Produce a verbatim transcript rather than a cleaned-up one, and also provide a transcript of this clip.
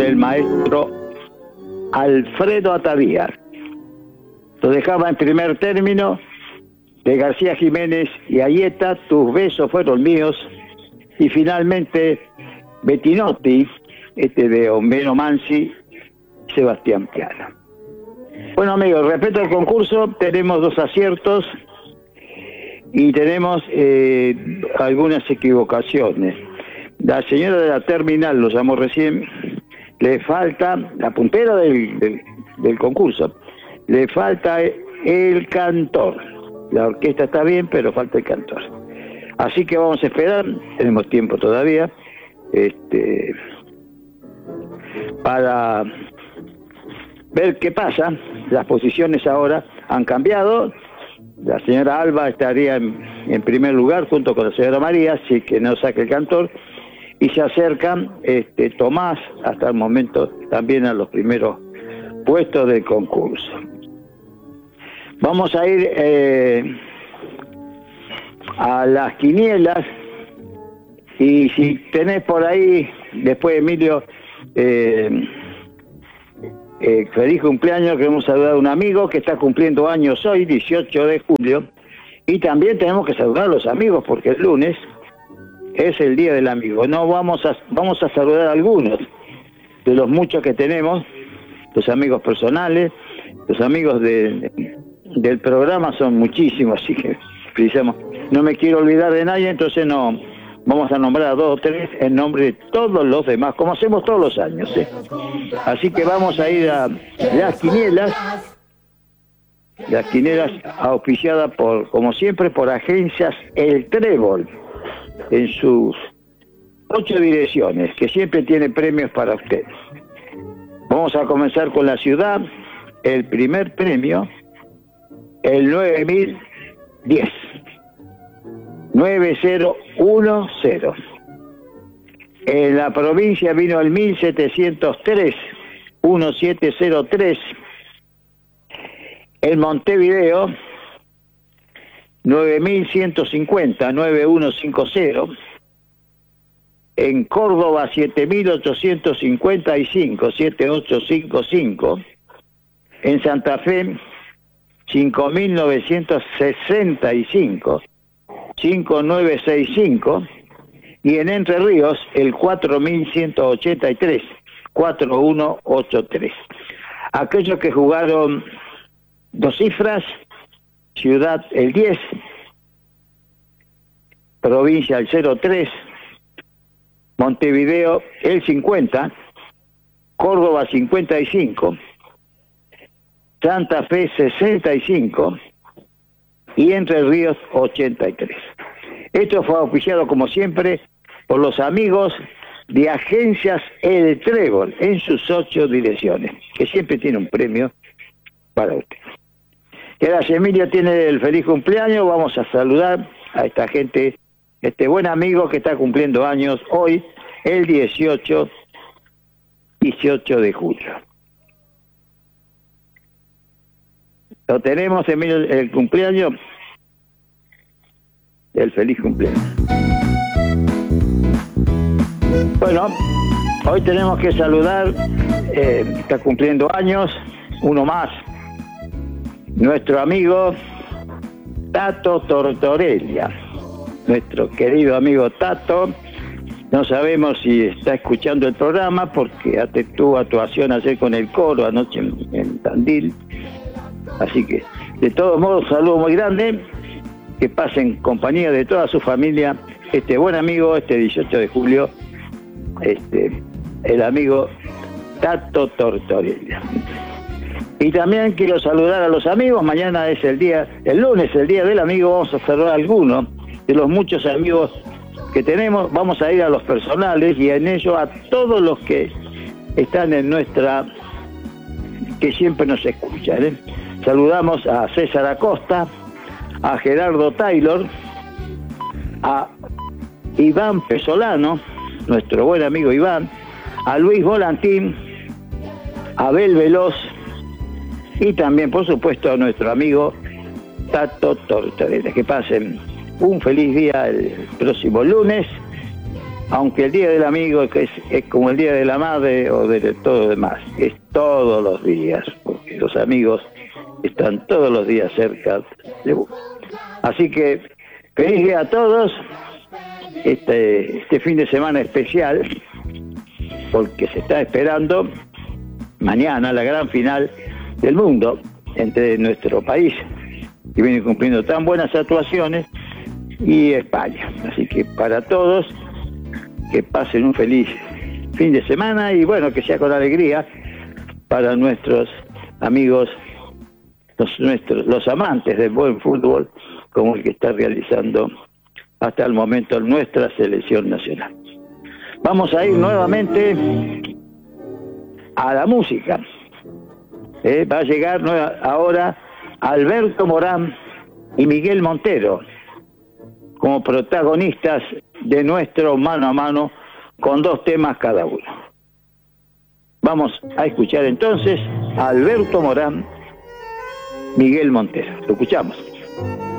con el maestro Alfredo Atadía. Lo dejaba en primer término de García Jiménez y Ayeta, Tus besos fueron míos, y finalmente Bettinotti, este de Homero Mansi, Sebastián Piana. Bueno, amigos, respecto al concurso, tenemos dos aciertos y tenemos eh, algunas equivocaciones. La señora de la terminal, lo llamó recién, le falta, la puntera del, del, del concurso, le falta el cantor. La orquesta está bien, pero falta el cantor. Así que vamos a esperar, tenemos tiempo todavía, este, para ver qué pasa. Las posiciones ahora han cambiado. La señora Alba estaría en, en primer lugar junto con la señora María, así que no saque el cantor. Y se acercan este, Tomás hasta el momento también a los primeros puestos del concurso. Vamos a ir eh, a las quinielas, y si tenés por ahí, después Emilio, eh, eh, feliz cumpleaños. Queremos saludar a un amigo que está cumpliendo años hoy, dieciocho de julio, y también tenemos que saludar a los amigos porque el lunes es el Día del Amigo. No vamos a, vamos a saludar a algunos de los muchos que tenemos, los amigos personales, los amigos de, de, del programa son muchísimos, así que precisamos, no me quiero olvidar de nadie, entonces no vamos a nombrar a dos o tres en nombre de todos los demás, como hacemos todos los años, ¿eh? Así que vamos a ir a las quinielas, las quinielas auspiciadas por, como siempre, por Agencias El Trébol, en sus ocho direcciones, que siempre tiene premios para usted. Vamos a comenzar con la ciudad. El primer premio, el nueve mil diez, nueve cero uno cero. En la provincia vino el mil setecientos tres, diecisiete cero tres. En Montevideo, nueve mil ciento cincuenta, nueve uno cinco cero. En Córdoba, siete mil ochocientos cincuenta y cinco, siete ocho cinco cinco. En Santa Fe, cinco mil novecientos sesenta y cinco, cinco nueve seis cinco. Y en Entre Ríos, el cuatro mil ciento ochenta y tres, cuatro uno ocho tres. Aquellos que jugaron dos cifras, ciudad el diez, provincia el cero tres, Montevideo el cincuenta, Córdoba cincuenta y cinco, Santa Fe sesenta y cinco y Entre Ríos ochenta y tres. Esto fue auspiciado como siempre por los amigos de Agencias El Trébol en sus ocho direcciones, que siempre tiene un premio para usted. Gracias, Emilio, tiene el feliz cumpleaños. Vamos a saludar a esta gente, este buen amigo que está cumpliendo años hoy, el dieciocho de julio. Lo tenemos, Emilio, el cumpleaños, el feliz cumpleaños. Bueno, hoy tenemos que saludar, eh, está cumpliendo años, uno más, nuestro amigo Tato Tortorella, nuestro querido amigo Tato. No sabemos si está escuchando el programa porque tuvo actuación ayer con el coro anoche en, en Tandil. Así que, de todos modos, saludo muy grande, que pase en compañía de toda su familia este buen amigo, este dieciocho de julio, este, el amigo Tato Tortorella. Y también quiero saludar a los amigos. Mañana es el día, el lunes, el día del amigo. Vamos a saludar a algunos de los muchos amigos que tenemos. Vamos a ir a los personales y en ello a todos los que están en nuestra, que siempre nos escuchan, ¿eh? Saludamos a César Acosta, a Gerardo Taylor, a Iván Pesolano, nuestro buen amigo Iván, a Luis Volantín, a Abel Veloz y también, por supuesto, a nuestro amigo Tato Tortorella. Que pasen un feliz día el próximo lunes aunque el Día del Amigo es, es como el Día de la Madre o de todo lo demás, es todos los días, porque los amigos están todos los días cerca de vos. Así que feliz día a todos, este, este fin de semana especial, porque se está esperando mañana la gran final del mundo entre nuestro país, que viene cumpliendo tan buenas actuaciones, y España. Así que para todos, que pasen un feliz fin de semana y bueno, que sea con alegría para nuestros amigos, los, nuestros, los amantes del buen fútbol, como el que está realizando hasta el momento nuestra selección nacional. Vamos a ir nuevamente a la música. Eh, va a llegar nueva, ahora Alberto Morán y Miguel Montero como protagonistas de nuestro mano a mano con dos temas cada uno. Vamos a escuchar entonces a Alberto Morán, Miguel Montero. Lo escuchamos.